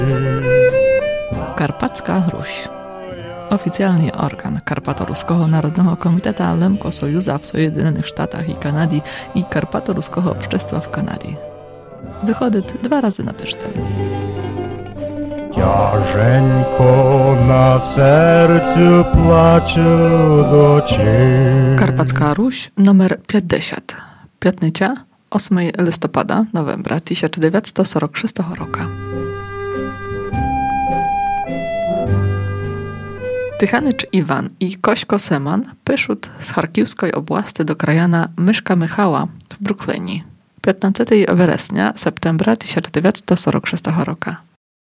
Karpacka Ruś. Oficjalny organ Karpato-Ruskiego Narodnego Komiteta Lemko Sojuza w Sojedynionych Sztatach i Kanadii i Karpato-Ruskiego Общества w Kanadii. Wychody 2 razy na tydzień. Ciężko na sercu płacze do Ciebie. Karpacka Ruś numer 50. Piatnycia 8 listopada, novembra 1946 roku. Tychanycz Iwan i Kośko Seman pyszut z Charkiwskiej oblasti do krajana Myszka Michała w Brooklynie 15 września septembra 1946 roku.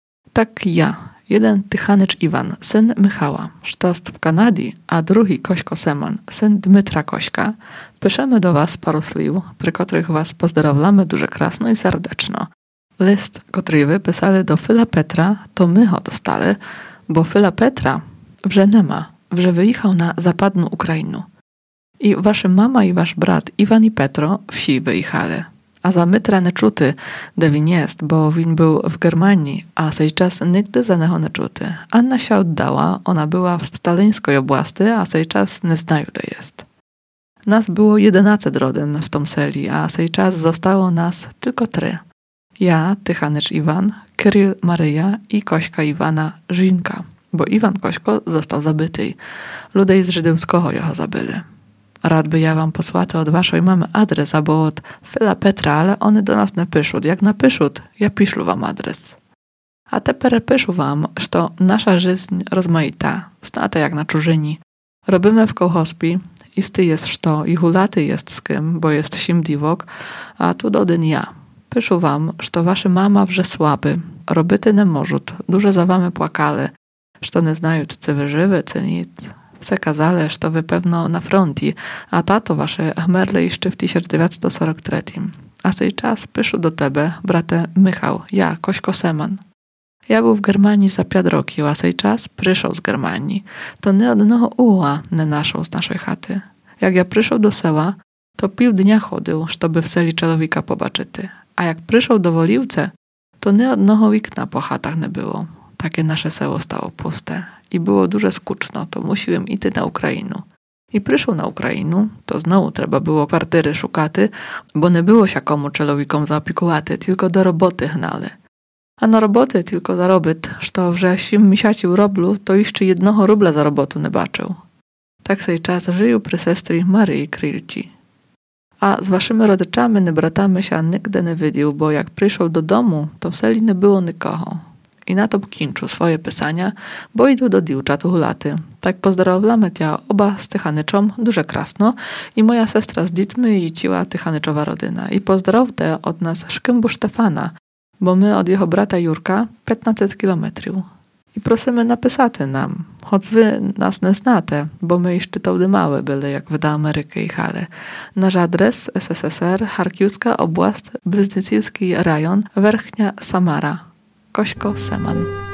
Tak ja, jeden Tychanycz Iwan, syn Michała, sztost w Kanadii, a drugi Kośko Seman, syn Dmytra Kośka, piszemy do was paru sliw, przy których was pozdrawlamy duże krasno i serdeczno. List, który wy pisali do Fila Petra, to my ho dostali, bo Fila Petra wże nema, wże wyjechał na zapadną Ukrainę. I wasza mama i wasz brat Iwan i Petro wsi wyjechali. A za Mytra nie czuty, de win jest, bo win był w Germanii, a sej czas nigdy za neho nie czuty. Anna się oddała, ona była w Stalińskiej oblasti, a sej czas nie znaju, de jest. Nas było 11 rodzin w tom seli, a sej czas zostało nas tylko 3. Ja, Tychanycz Iwan, Kryl Maryja i Kośka Iwana Żinka, bo Iwan Kośko został zabyty. Ludzie z Żydowskiego jeho zabyli. Rad by ja wam posłati od waszej mamy adres, albo od Fila Petra, ale one do nas nie piszą. Jak napiszą, ja piszlu wam adres. A teper piszą wam, że nasza żyźń rozmaita, znate jak na czużyni. Robimy w kołhospi, isty jest szto i hulaty jest z kim, bo jest sim diwok, a tu dodyn ja. Piszą wam, że wasza mama wrze słaby, robyty nie możut, duże za wamy płakale, że nie znają, czy wy żywy, czy nic. Wse kazale, że to wy pewno na fronti, a tato wasze chmerle jeszcze w 1943. A sej czas pyszą do tebe, brate Michał, ja, Kośko Seman. Ja był w Germanii za 5 roki, a sej czas przyszł z Germanii. To nie odnoho uła nie naszą z naszej chaty. Jak ja przyszł do sela, to pół dnia chodził, żeby w seli człowika pobaczyty. A jak przyszł do Woliwce, to nie odnoho wikna po chatach nie było. Takie nasze selo stało puste. I było duże skuczno, to musiałem iść na Ukrainę. I przyszł na Ukrainę, to znowu trzeba było kwartyry szukaty, bo nie było się komu czelowikom zaopiekuwaty, tylko do roboty hnali. A na roboty tylko zarobyt, że wrze 7 miesięcy roblu, to jeszcze 1 rubla za robotu nie baczył. Tak sej czas żył przy sestry Maryi Krylci. A z waszymi rodzyczami nie bratami się nigdy nie widział, bo jak przyszł do domu, to w seli nie było nikogo. I na to kończył swoje pisania, bo idą do diwczatu hulaty. Tak pozdrawляmy tia oba z Tychanyczom, duże krasno, i moja sestra z dzitmy i ciła Tychanyczowa rodyna. I pozdraw te od nas Szkymbu Stefana, bo my od jego brata Jurka 15 kilometrów. I prosimy napisaty nam, choć wy nas nie znate, bo my jeszcze to małe byli, jak wy do Ameryki jechali. Nasz adres SSSR, Charkiwska oblast, Bliznycki rajon, Werchnia Samara. Kośko Seman.